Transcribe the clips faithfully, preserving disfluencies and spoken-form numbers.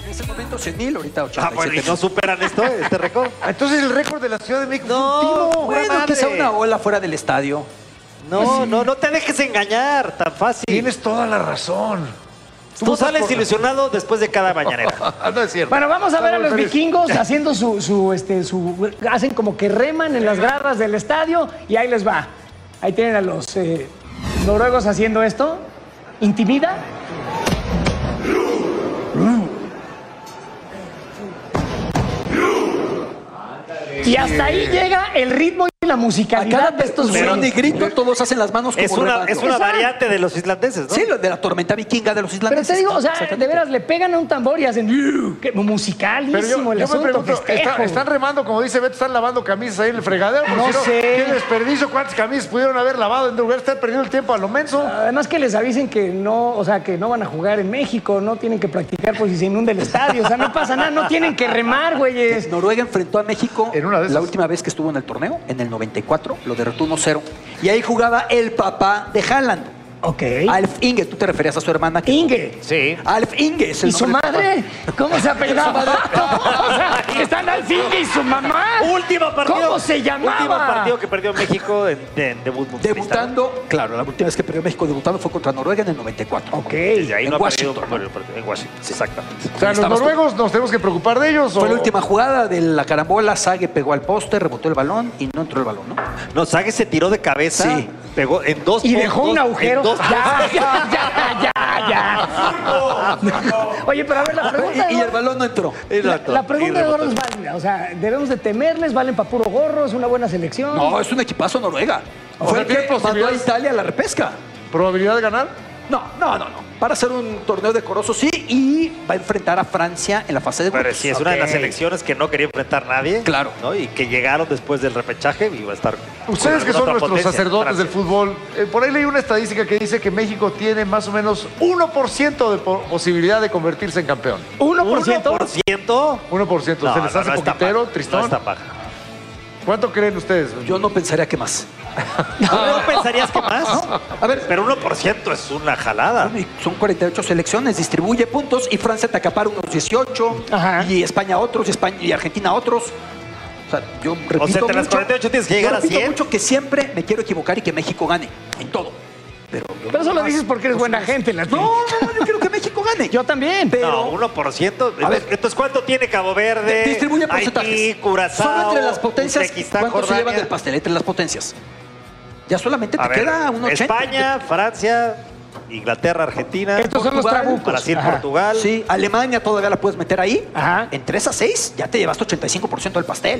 En ese momento cien mil, ahorita ochenta y siete. Ah, bueno, ¿y no superan esto, este récord? Entonces el récord de la Ciudad de México No, fue un timo. Bueno, madre. quizá una ola fuera del estadio. No, no, no te dejes engañar tan fácil. Tienes toda la razón. Tú sales ilusionado después de cada mañanera. No es cierto. Bueno, vamos a ver a los Samuel Pérez. vikingos haciendo su, su, este, su... Hacen como que reman en las gradas del estadio y ahí les va. Ahí tienen a los eh, noruegos haciendo esto. ¿Intimida? Y hasta ahí llega el ritmo y la A musicalidad cada de estos percusión y güeyes. grito, todos hacen las manos como Es una, remando. es una Exacto. variante de los islandeses, ¿no? Sí, lo de la tormenta vikinga de los Pero islandeses. te digo, o sea, Exactamente. de veras, le pegan a un tambor y hacen... "Uh", que musicalísimo Pero yo, yo el me asunto, pregunto, festejo. ¿está- ¿están remando, como dice Beto, están lavando camisas ahí en el fregadero? Porque No si sé. ¿Qué desperdicio? ¿Cuántas camisas pudieron haber lavado en lugar de estar perdiendo el tiempo a lo menso? Además que les avisen que no, o sea, que no van a jugar en México, no tienen que practicar por si se inunda el estadio, o sea, no pasa nada, no tienen que remar, güeyes. Noruega enfrentó a México En una de esas. la última vez que estuvo en el torneo, en el noventa y cuatro, lo derrotó uno cero. Y ahí jugaba el papá de Haaland, Ok. Alf Inge. Tú te referías a su hermana. que- Inge. Sí. Alf Inge es el ¿Y su nombre del madre? ¿Cómo se apellidaba? O sea, están al fin y su mamá. Último partido. ¿Cómo se llamaba? Último partido que perdió México en, en debut papá. mundialista. Debutando, claro, la última vez que perdió México debutando fue contra Noruega en el noventa y cuatro. Ok. Desde ahí en no ha perdido Washington, por el partido. En Washington, exactamente. O sea, ¿los Estabas tú. noruegos nos tenemos que preocupar de ellos? Fue o- la última jugada de la carambola, Sage pegó al poste, rebotó el balón y no entró el balón, ¿no? No, Sague se tiró de cabeza, Sí. pegó en dos Y po- dejó dos- un agujero. en dos Ya, ya, ya, ya, ya. Oye, pero a ver, la pregunta... Y, y de- el balón no entró. La, la pregunta de rebotó. Eduardo es válida, o sea, debemos de temerles, valen para puro gorro, es una buena selección. No, es un equipazo Noruega. O Fue sea, el ¿qué que mandó a posibilidades? Italia a la repesca. ¿Probabilidad de ganar? No, no, no, no. Para hacer un torneo decoroso, sí, y va a enfrentar a Francia en la fase de Pero grupos. sí, es una de las Ok. selecciones que no quería enfrentar a nadie. Claro. ¿no? Y que llegaron después del repechaje y va a estar. Ustedes con que son otra nuestros potencia, sacerdotes del Francia. fútbol, eh, por ahí leí una estadística que dice que México tiene más o menos uno por ciento de po- posibilidad de convertirse en campeón. ¿Uno por ¿uno ciento? por ciento? uno por ciento. No, ¿Se les no, hace no está poquitero, paja. Tristón? No está paja. ¿Cuánto creen ustedes? Yo no pensaría que más. ¿No pensarías que más? A ver, Pero uno por ciento es una jalada. son cuarenta y ocho selecciones, distribuye puntos y Francia te acapara unos dieciocho, Ajá. y España otros, y, España, y Argentina otros. O sea, yo repito O sea, entre las mucho, cuarenta y ocho tienes que yo llegar a repito cien. mucho que siempre me quiero equivocar y que México gane en todo. Pero, yo Pero eso lo más dices porque eres buena gente, la No, no, no, yo quiero que México gane. Yo también. Pero No, uno por ciento. A ver. Entonces, ¿cuánto tiene Cabo Verde? distribuye porcentajes. Haití, Curazao, Solo entre las potencias, Uzbekistán, ¿cuánto se llevan Jordania? del pastel? Entre las potencias. Ya solamente te A ver, queda un ochenta. España, Francia, Inglaterra, Argentina, Estos son los Portugal, trabucos. Brasil, Ajá. Portugal. Sí, Alemania todavía la puedes meter ahí. Ajá. En tres a seis ya te llevaste ochenta y cinco por ciento del pastel.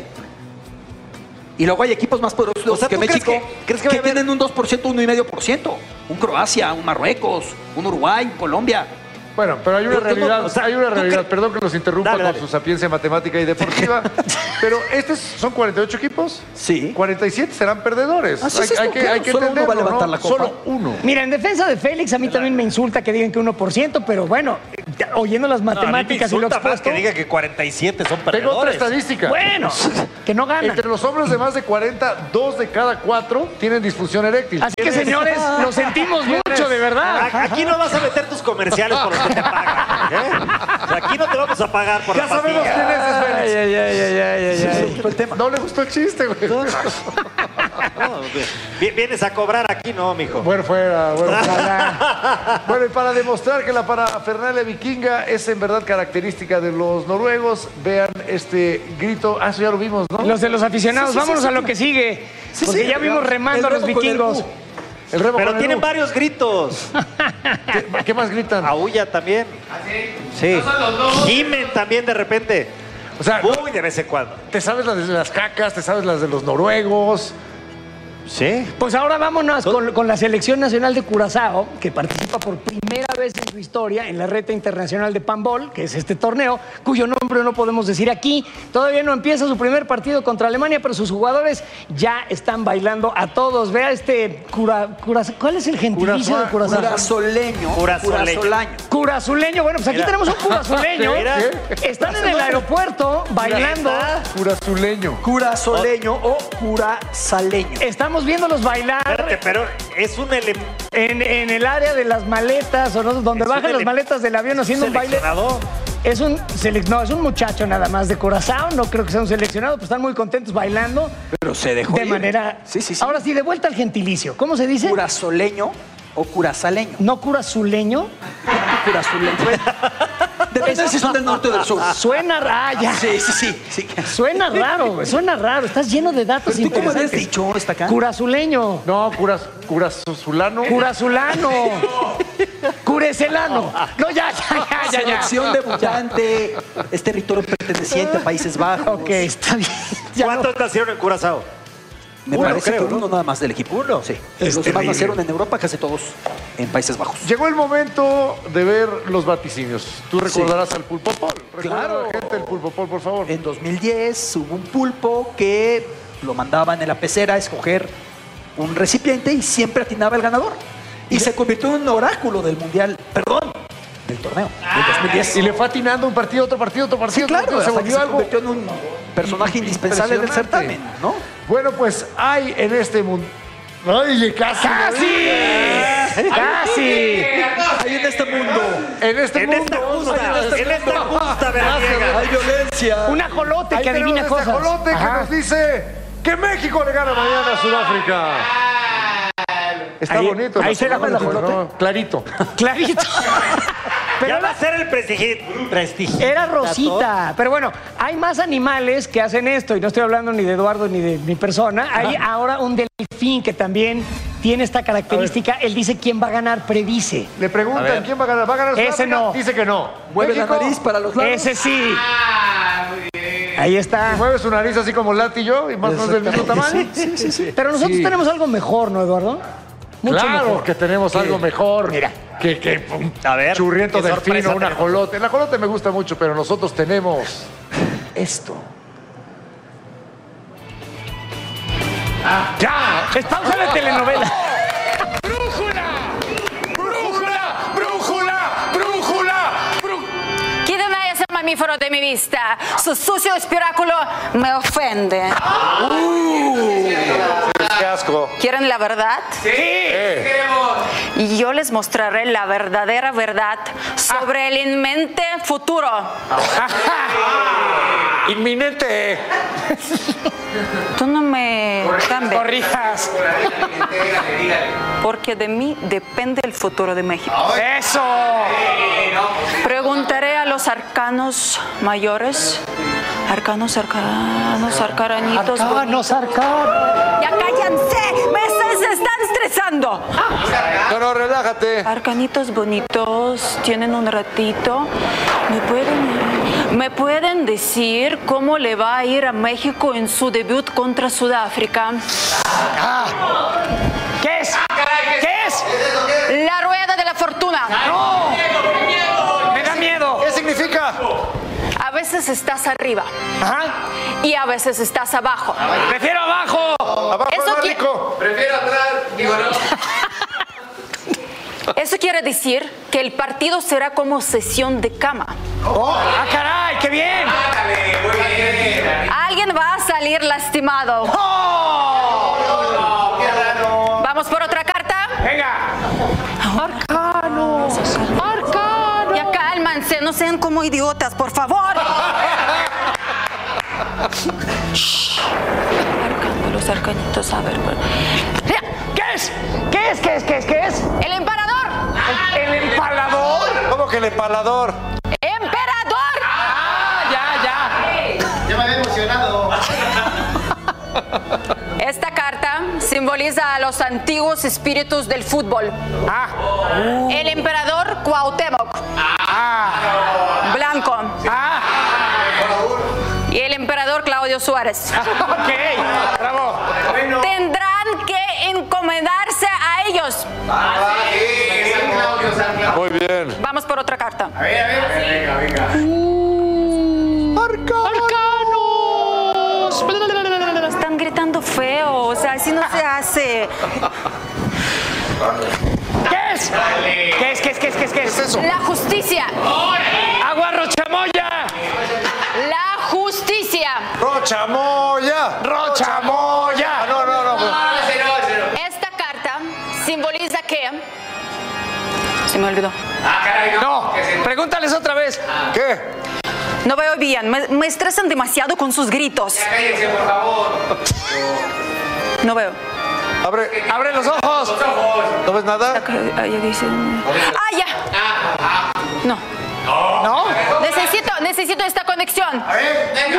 Y luego hay equipos más poderosos O sea, que ¿tú crees México que- crees que va a haber- tienen un dos por ciento, uno coma cinco por ciento. Un Croacia, un Marruecos, un Uruguay, un Colombia. Bueno, pero hay una Yo- yo no- realidad, o sea, hay una ¿tú realidad, cre- perdón que los interrumpa Dale, dale. con su sapiencia matemática y deportiva, pero estos son cuarenta y ocho equipos, Sí. cuarenta y siete serán perdedores. Así es hay, esto, hay que, claro, hay que solo uno va a entenderlo, levantar ¿no? la copa. Solo uno. Mira, en defensa de Félix, a mí también me insulta que digan que uno por ciento, pero bueno, ya, oyendo las No, a mí me matemáticas y lo insulta más expuesto... que diga que cuarenta y siete son Tengo otra perdedores. estadística. Bueno, que no ganan. Entre los hombres de más de cuarenta, dos de cada cuatro tienen disfunción eréctil. Así que, señores, lo sentimos mucho, de verdad. A- Aquí no vas a meter tus comerciales por los que te pagan. ¿eh? O sea, aquí no te vamos a pagar por Ya la sabemos pastilla. quién es, es Félix. ay, ay, ay, ay, ay. Fue el tema. No le gustó el chiste, güey. No, vi- vienes a cobrar aquí, no, mijo. Bueno, fuera, bueno, fuera. Bueno, y para demostrar que la parafernalia vikinga es en verdad característica de los noruegos, vean este grito. Ah, eso ya lo vimos, ¿no? Los de los aficionados, Sí, sí, sí, vámonos sí, a lo sí. que sigue. Sí, porque sí, ya vimos el remando a los remo con el vikingos. U. El remo Pero con el tienen U. varios gritos. ¿Qué, qué más gritan? Aúlla también. Sí. Gimen también de repente. O sea, Muy de vez en cuando. te sabes las de las cacas, te sabes las de los noruegos. Sí. Pues ahora vámonos con, con la Selección Nacional de Curazao, que participa por primera vez en su historia en la Reta Internacional de Panbol, que es este torneo, cuyo nombre no podemos decir aquí. Todavía no empieza su primer partido contra Alemania, pero sus jugadores ya están bailando a todos. Vea este cura, cura- ¿cuál es el gentilicio de Curazao? Curazoleño. Curazoleño. Curazolaño. Curazuleño. Bueno, pues aquí Mira. tenemos un curazuleño. Mira. Están en el aeropuerto bailando. Neta. Curazuleño. Curazoleño o curazaleño. Estamos viéndolos bailar Espérate, pero es un elemento. en, en el área de las maletas, o no, donde Es un bajan las ele- maletas del avión haciendo un baile. seleccionado. Es un, selec- no, es un muchacho nada más de Curazao, no creo que sea un seleccionado, pero están muy contentos bailando. Pero se dejó De ir. manera... Sí, sí, sí. Ahora sí, de vuelta al gentilicio. ¿Cómo se dice? Curazoleño o curazaleño. ¿No curazuleño? Curazuleño. Depende si son del norte o del sur. Suena raro. ya. Sí, sí, sí. sí. Suena raro, güey, suena raro. Estás lleno de datos ¿Pero tú cómo interesantes. habías dicho esta acá? Curazuleño. No, curas, curazulano. Curazulano. Curecelano. No, ya, ya, ya, ya. ya. Selección debutante. Es territorio perteneciente a Países Bajos. Ok, está bien. Ya ¿Cuántos no. nacieron en Curazao? Me Uno, parece creo, que uno ¿no? nada más del equipo. Uno. Sí. Es Los demás terrible. nacieron en Europa, casi todos en Países Bajos. Llegó el momento de ver los vaticinios. Tú recordarás al Pulpopol. Recuerda Claro. a la gente el Pulpopol, por favor. En dos mil diez hubo un pulpo que lo mandaban en la pecera a escoger un recipiente y siempre atinaba el ganador. Y se convirtió en un oráculo del mundial, perdón, del torneo, del dos mil diez. Y le fue atinando un partido, otro partido, otro Sí, partido. claro, otro partido, hasta se que volvió se algo. convirtió en un personaje indispensable del Impresionante. certamen, ¿no? Bueno, pues hay en este mundo. ¡Ay, casi! ¡Casi! ¡Casi! Hay en este mundo. En este En mundo. esta justa, en esta justa veraniega. Hay violencia. Un ajolote Ahí que adivina tenemos este cosas. ajolote que Ajá. nos dice que México le gana mañana a Sudáfrica. Está Ahí- bonito. ahí se llama el ajolote. ¿no? Clarito. Clarito. Pero Ya va la- a ser el prestigio. prestigio. Era Rosita. Pero bueno, hay más animales que hacen esto, y no estoy hablando ni de Eduardo ni de mi persona. Hay ahora un delfín que también tiene esta característica. Él dice quién va a ganar, predice. Le preguntan quién va a ganar. ¿Va a ganar Ese Sudáfrica? no. Dice que no. Mueve la México nariz para los lados. Ese sí. Ahí está. mueve su nariz así como Lati y yo, y más o menos del mismo tamaño. Sí, sí, sí. Pero nosotros Sí. tenemos algo mejor, ¿no, Eduardo? Mucho Claro mejor. que tenemos algo mejor. Mira. Que, que un A ver, churriento qué delfino, sorpresa un tenemos. ajolote. El ajolote me gusta mucho, pero nosotros tenemos esto. ¡Ya! Es pausa de telenovela. Quítame ese mamífero de mi vista. Su sucio espiráculo me ofende. ¡Qué asco! ¿Quieren la verdad? Y yo les mostraré la verdadera verdad sobre el inminente futuro. ¡Inminente! Tú no me cambies, Corrijas. porque de mí depende el futuro de México. ¡Eso! Preguntaré a los arcanos mayores. Arcanos, arcanos, arcaranitos. Arcanos, arcanos. ¡Ya cállense! ¡Me estás- se están estresando! No, no, relájate. Arcanitos bonitos, tienen un ratito. ¿Me pueden, ¿Me pueden decir cómo le va a ir a México en su debut contra Sudáfrica? ¿Qué es? ¿Qué es? La rueda de la fortuna. ¡No! Me da miedo. ¿Qué significa? A veces estás arriba Ajá. y a veces estás abajo. Prefiero abajo. Abajo Eso es más qui- rico. Eso quiere decir que el partido será como sesión de cama. ¡Ah, caray! ¡Qué bien! Alguien va a salir lastimado. ¿Vamos por otra carta? Venga. Arcano. Arcano. Ya cálmanse, no sean como idiotas, por favor. Shh. Arcano, los arcanitos, a ver. bueno. ¡Ya! ¿Qué es? ¿Qué es? ¿Qué es? ¿Qué es? ¿Qué es? ¡El emperador! ¿El empalador? ¿Cómo que el empalador? ¡Emperador! Ah, ya, ya. Esta carta simboliza a los antiguos espíritus del fútbol. Ah. El emperador Cuauhtémoc, Ah. blanco, Ah. y el emperador Claudio Suárez. Ok. Bravo. Tendrán que encomendarse a ellos. Muy bien. Vamos por otra carta. Arcanos. Están gritando feo, o sea, así no se hace. ¿Qué es? ¿Qué es? ¿Qué es? ¿Qué es? ¿Qué es? ¿Qué es? eso? La justicia. ¡Agua rochamoya! La justicia. ¡Rochamoya! ¡Rochamoya! Ah, no, no, no. Esta carta simboliza que... Se me olvidó. No, pregúntales otra vez. señores. ¿Qué? No veo bien, me, me estresan demasiado con sus gritos. Ya cállense, por favor. No veo. Abre, abre los ojos. ¿No ves nada? Ahí dice... ¡Ah, ya! No. ¿No? Necesito, necesito esta conexión. A ver, venga.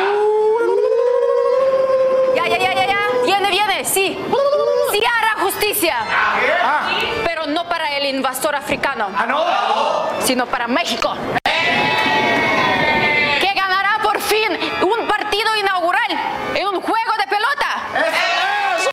Ya, ya, ya, ya, ya. Viene, viene, sí. Sí hará justicia. Ah, Pero no para el invasor africano, ¿ah, no? sino para México. Que ganará por fin un partido inaugural en un juego de pelota. ¡Eso!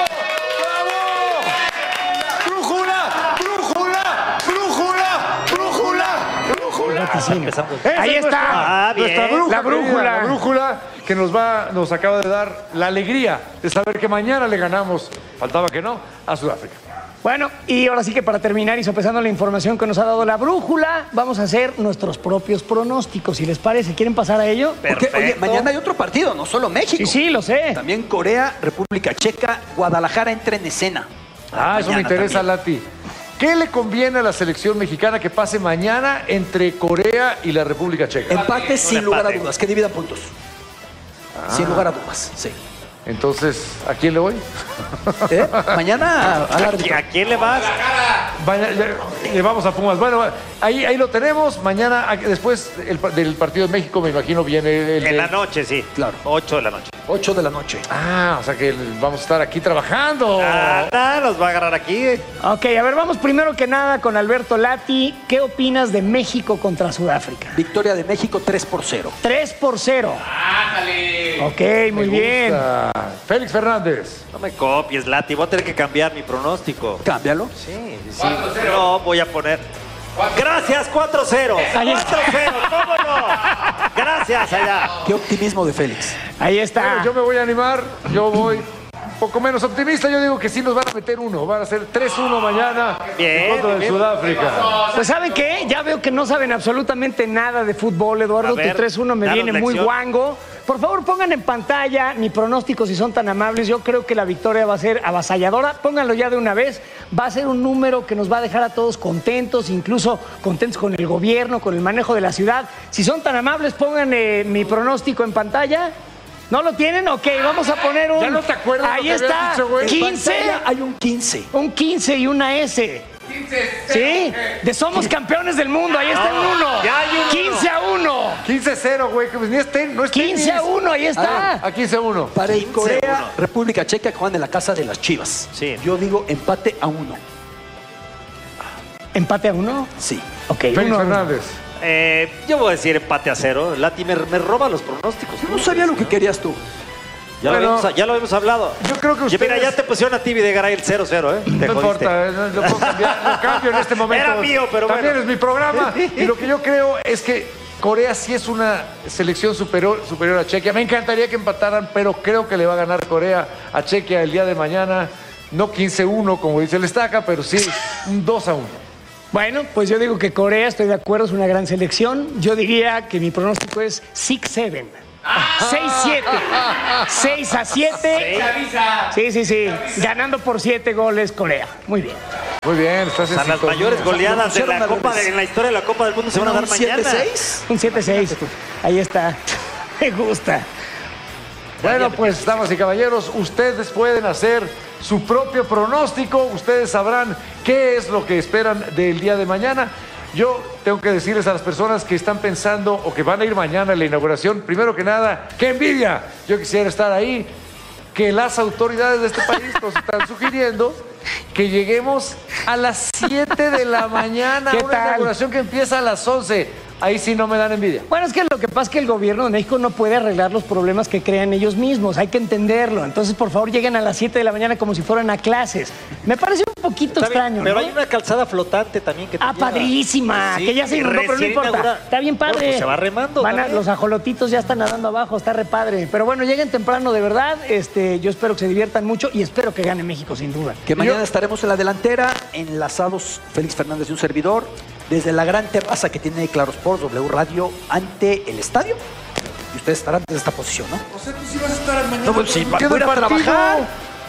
¡Bravo! ¡Brújula! ¡Brújula! ¡Brújula! ¡Brújula! ¡Brújula! Esa Ahí es está. nuestra- Ah, bien. nuestra brújula, La brújula. querida, la brújula que nos va, nos acaba de dar la alegría de saber que mañana le ganamos, faltaba que no, a Sudáfrica. Bueno, y ahora sí que para terminar y sopesando la información que nos ha dado la brújula, vamos a hacer nuestros propios pronósticos, si les parece. ¿Quieren pasar a ello? Porque, oye, mañana hay otro partido, no solo México. Sí, sí, lo sé. También Corea, República Checa, Guadalajara entra en escena. Ah, eso me Mañana interesa, también. Lati. ¿Qué le conviene a la selección mexicana que pase mañana entre Corea y la República Checa? Empate sin Un lugar a empate. dudas, que dividan puntos. Sin lugar a dudas, sí. Entonces, ¿a quién le voy? ¿Eh? Mañana al árbitro. ¿A quién le vas? Vaya, ya- le vamos a Pumas. Bueno, ahí, ahí lo tenemos. Mañana, a- después el pa- del partido de México, me imagino, viene el... En de- la noche, sí. Claro. ocho de la noche. ocho de la noche. Ah, o sea que vamos a estar aquí trabajando. Ah, nada, nos va a agarrar aquí. Ok, a ver, vamos primero que nada con Alberto Lati. ¿Qué opinas de México contra Sudáfrica? Victoria de México tres por cero. tres por cero. Ándale. Ok, muy Me bien. gusta. Félix Fernández. No me copies, Lati. Voy a tener que cambiar mi pronóstico. Cámbialo. Sí, sí. No, voy a poner. Gracias, cuatro cero. Ahí está. cuatro cero, ¿cómo no? Gracias, allá. Qué optimismo de Félix. Ahí está. Bueno, yo me voy a animar. Yo voy un poco menos optimista. Yo digo que sí nos van a meter uno. Van a ser tres uno mañana Bien, en contra de bien. Sudáfrica. Pues ¿saben qué? Ya veo que no saben absolutamente nada de fútbol, Eduardo. A ver, Tu tres uno me danos viene muy lección. guango. Por favor, pongan en pantalla mi pronóstico si son tan amables. Yo creo que la victoria va a ser avasalladora. Pónganlo ya de una vez. Va a ser un número que nos va a dejar a todos contentos, incluso contentos con el gobierno, con el manejo de la ciudad. Si son tan amables, pongan eh, mi pronóstico en pantalla. ¿No lo tienen? Ok, vamos a poner un... ¿Ya no te acuerdas Ahí lo que habías está, dicho, güey? En quince. pantalla hay un quince. Un quince y una S. ¿Sí? De Somos Campeones del Mundo. Ahí está el uno. ya hay un uno. quince a uno. quince cero, güey. Que pues ni es ten- no es quince a tenis. uno, ahí está. A quince a uno. Para el Corea, uno. República Checa, que juegan en la casa de las Chivas. Sí. Yo digo empate a uno. ¿Empate a uno? Sí. Ok, Félix uno a uno. Fernández. Eh, yo voy a decir empate a cero. Lati me, me roba los pronósticos. Yo no sabía lo que querías tú. Ya, Bueno, lo, habíamos, ya lo habíamos hablado. yo creo que Oye, mira, ustedes- ya te pusieron a ti Videgaray el cero cero, ¿eh? Te No jodiste. importa, eh, no- lo puedo cambiar, lo cambio en este momento. Era mío, pero También bueno. es mi programa. Y lo que yo creo es que Corea sí es una selección superior, superior a Chequia. Me encantaría que empataran, pero creo que le va a ganar Corea a Chequia el día de mañana. No quince a uno, como dice el Estaca, pero sí un dos a uno. Bueno, pues yo digo que Corea, estoy de acuerdo, es una gran selección. Yo diría que mi pronóstico es seis siete. seis siete. seis a siete. Avisa. Sí, sí, sí. Ganando por siete goles Corea. Muy bien. Muy bien, estás O en sea, las sintonía. mayores goleadas de pusieron la al Copa revés. de, en la historia de la Copa del Mundo se van a dar ¿Un mañana. siete seis? Un siete seis. Ahí está. Me gusta. Bueno, pues, damas y caballeros, ustedes pueden hacer su propio pronóstico. Ustedes sabrán qué es lo que esperan del día de mañana. Yo tengo que decirles a las personas que están pensando o que van a ir mañana a la inauguración, primero que nada, ¡qué envidia! Yo quisiera estar ahí, que las autoridades de este país nos están sugiriendo que lleguemos a las siete de la mañana a ¿Qué una tal? inauguración que empieza a las once. Ahí sí no me dan envidia. Bueno, es que lo que pasa es que el gobierno de México no puede arreglar los problemas que crean ellos mismos. Hay que entenderlo. Entonces, por favor, lleguen a las siete de la mañana como si fueran a clases. Me parece un poquito Está bien, extraño, pero ¿no? hay una calzada flotante también que te Ah, lleva. padrísima, Sí, que ya se inundó, pero no recién importa. inaugurada. Está bien padre. Bueno, pues se va remando Van a- también. los ajolotitos ya están nadando abajo, está re padre. Pero bueno, lleguen temprano de verdad. Este, yo espero que se diviertan mucho y espero que gane México sin duda. Que mañana estaremos en la delantera, enlazados Félix Fernández y un servidor, desde la gran terraza que tiene Claro Sports, W Radio, ante el estadio. Y ustedes estarán desde esta posición, ¿no? O sea, tú sí vas a estar mañana. No, pues sí, con- va- ¿Qué voy a ir a partido? trabajar.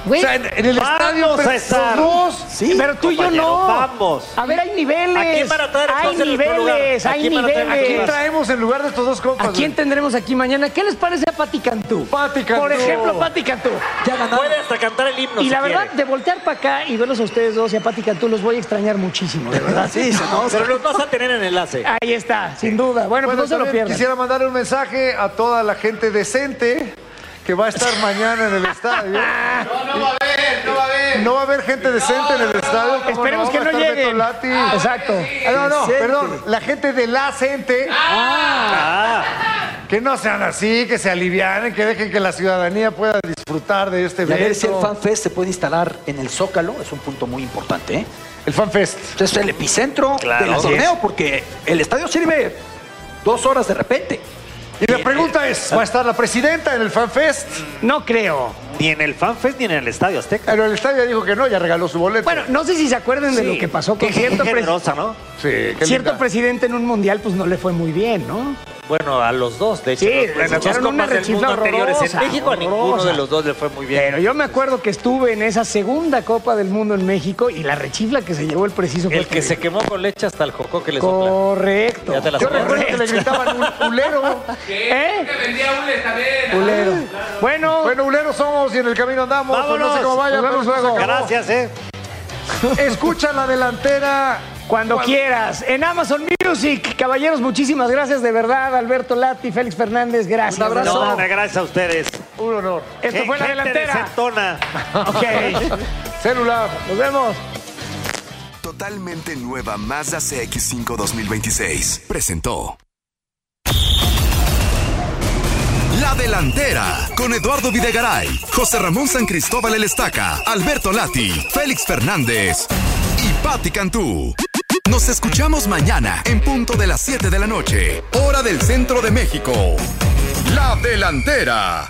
Güey, O sea, en, en el Vamos estadio, a pero estar. los dos. Sí, pero tú y yo compañero, no. vamos. A ver, hay niveles. ¿A quién van a traer Hay entonces en nuestro lugar? niveles, ¿A hay quién van a traer? ¿A quién niveles. traemos en lugar de estos dos compas? ¿A quién güey? tendremos aquí mañana? ¿Qué les parece a Pati Cantú? Pati Cantú. Por ejemplo, Pati Cantú. Ya ganaron. Puede hasta cantar el himno Y si la verdad, quiere. de voltear para acá y verlos a ustedes dos y a Pati Cantú, los voy a extrañar muchísimo, de verdad. Sí, se nos- Pero los vas a tener en enlace. Ahí está, sin duda. Bueno, pues Bueno, no se lo también pierdan. quisiera mandarle un mensaje a toda la gente decente que va a estar mañana en el estadio. No, no va a haber, no va a haber. No va a haber gente decente en el estadio. ¿cómo Esperemos que Va a no estar Beto lleguen. Lati. Exacto. Ah, no, no, Decente. perdón. La gente de la gente. Ah, Que no sean así, que se alivianen, que dejen que la ciudadanía pueda disfrutar de este Y a ver si el evento. FanFest se puede instalar en el Zócalo, es un punto muy importante, ¿eh? El FanFest. Entonces es el epicentro Claro. del Así torneo, porque el estadio sirve dos horas de repente. Y la pregunta es, ¿va a estar la presidenta en el FanFest? No creo. ni en el FanFest ni en el Estadio Azteca. Pero el estadio ya dijo que no, ya regaló su boleto. Bueno, no sé si se acuerdan de Sí. lo que pasó con Qué cierto, pres- generosa, ¿no? sí, qué cierto linda. presidente en un mundial, pues no le fue muy bien, ¿no? Bueno, a los dos, de hecho. Sí, los- les en las dos echaron una copas del rechifla mundo anteriores horrorosa, en México, a ninguno horrorosa. de los dos le fue muy bien. Pero yo me acuerdo que estuve en esa segunda Copa del Mundo en México y la rechifla que se llevó el preciso fue El que se quemó con leche hasta el jocó que le sopla. Correcto. Ya te la Yo sabes. recuerdo que le gritaban un culero. ¿Eh? Que vendía hules también. Culero. Bueno, Bueno, uleros somos y en el camino andamos. Pues no sé cómo vaya, Nos pero vemos se luego. acabó. Gracias, ¿eh? Escucha la delantera. cuando quieras. En Amazon Music. Caballeros, muchísimas gracias de verdad. Alberto Lati, Félix Fernández, gracias. Un abrazo. de No, verdad. gracias a ustedes. Un honor. Esto fue la Gente delantera. decentona. Ok. Celular. Nos vemos. Totalmente nueva Mazda C X cinco dos mil veintiséis presentó La Delantera con Eduardo Videgaray, José Ramón San Cristóbal El Estaca, Alberto Lati, Félix Fernández y Pati Cantú. Nos escuchamos mañana en punto de las siete de la noche, hora del centro de México. La Delantera.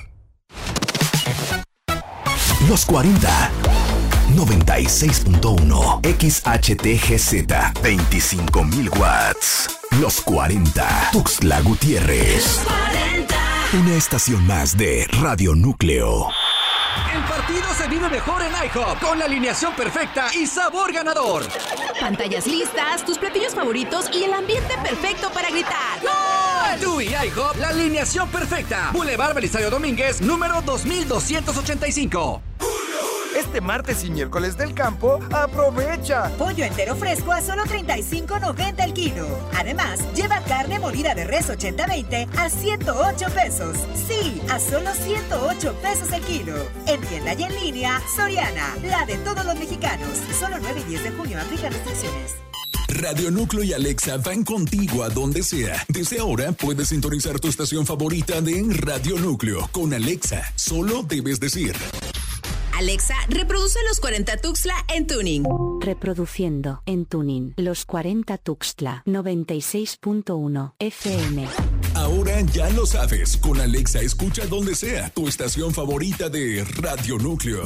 Los cuarenta. noventa y seis punto uno X H T G Z veinticinco mil watts. Los cuarenta. Tuxtla Gutiérrez. Una estación más de Radio Núcleo. El partido se vive mejor en IHOP con la alineación perfecta y sabor ganador. Pantallas listas, tus platillos favoritos y el ambiente perfecto para gritar. ¡Gol! Tú y IHOP, la alineación perfecta. Boulevard Belisario Domínguez, número dos mil doscientos ochenta y cinco. Este martes y miércoles del campo, aprovecha. Pollo entero fresco a solo treinta y cinco noventa el kilo. Además, lleva carne molida de res ochenta veinte a ciento ocho pesos. Sí, a solo ciento ocho pesos el kilo. En tienda y en línea, Soriana, la de todos los mexicanos. Solo nueve y diez de junio, aplica restricciones. Radio Núcleo y Alexa van contigo a donde sea. Desde ahora puedes sintonizar tu estación favorita de Radio Núcleo. Con Alexa, solo debes decir: Alexa, reproduce los cuarenta Tuxtla en tuning. Reproduciendo en tuning los cuarenta Tuxtla noventa y seis punto uno F M. Ahora ya lo sabes. Con Alexa escucha donde sea tu estación favorita de Radio Núcleo.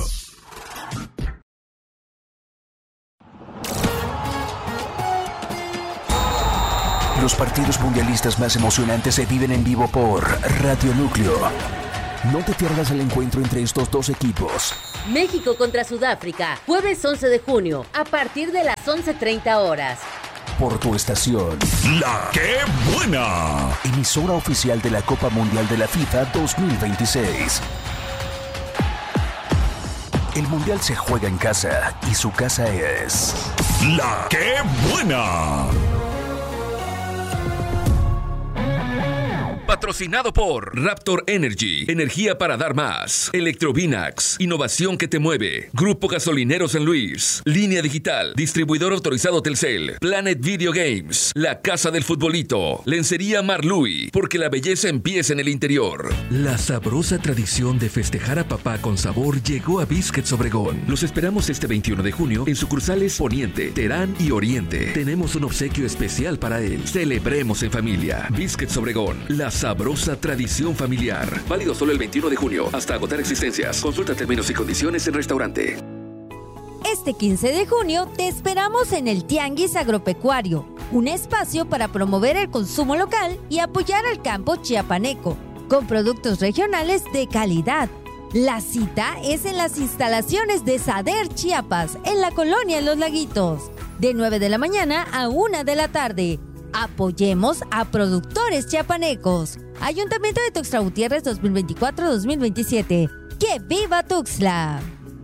Los partidos mundialistas más emocionantes se viven en vivo por Radio Núcleo. No te pierdas el encuentro entre estos dos equipos. México contra Sudáfrica, jueves once de junio, a partir de las once treinta horas. Por tu estación. ¡La qué buena! Emisora oficial de la Copa Mundial de la FIFA dos mil veintiséis. El Mundial se juega en casa y su casa es... ¡La qué buena! Patrocinado por Raptor Energy, energía para dar más. Electrovinax, innovación que te mueve. Grupo Gasolinero San Luis. Línea Digital, distribuidor autorizado Telcel. Planet Video Games, la casa del futbolito. Lencería Marlui, porque la belleza empieza en el interior. La sabrosa tradición de festejar a papá con sabor llegó a Biscuits Obregón. Los esperamos este veintiuno de junio en sucursales Poniente, Terán y Oriente. Tenemos un obsequio especial para él. Celebremos en familia. Biscuits Obregón, la sabrosa tradición familiar. Válido solo el veintiuno de junio hasta agotar existencias. Consulta términos y condiciones en restaurante. Este quince de junio te esperamos en el Tianguis Agropecuario, un espacio para promover el consumo local y apoyar al campo chiapaneco, con productos regionales de calidad. La cita es en las instalaciones de Sader Chiapas, en la colonia Los Laguitos, de nueve de la mañana a una de la tarde. Apoyemos a productores chiapanecos. Ayuntamiento de Tuxtla Gutiérrez dos mil veinticuatro dos mil veintisiete. ¡Que viva Tuxtla!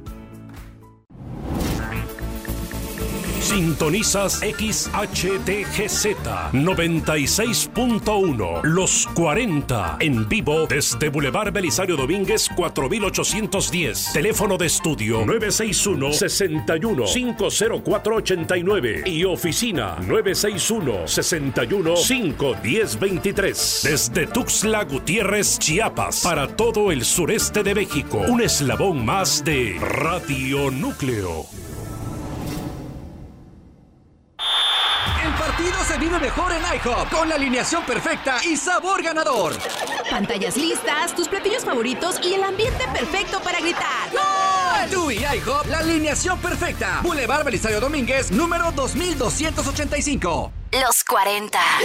Sintonizas X H T G Z noventa y seis punto uno, Los cuarenta, en vivo desde Boulevard Belisario Domínguez cuatro mil ochocientos diez. Teléfono de estudio nueve seis uno, seis uno, cinco cero cuatro ocho nueve y oficina nueve seis uno, seis uno, cinco uno cero dos tres. Desde Tuxtla Gutiérrez, Chiapas, para todo el sureste de México. Un eslabón más de Radio Núcleo. El partido se vive mejor en IHOP, con la alineación perfecta y sabor ganador. Pantallas listas, tus platillos favoritos y el ambiente perfecto para gritar ¡Gol! Tú y IHOP, la alineación perfecta. Boulevard Belisario Domínguez, número dos mil doscientos ochenta y cinco. Los cuarenta.